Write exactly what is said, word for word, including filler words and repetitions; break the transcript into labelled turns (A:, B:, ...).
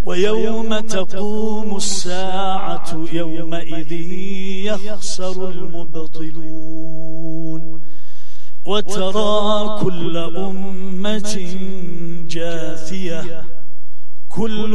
A: ويوم تقوم الساعة يومئذ يخسر المبطلون وترى كل أمة جاثية كل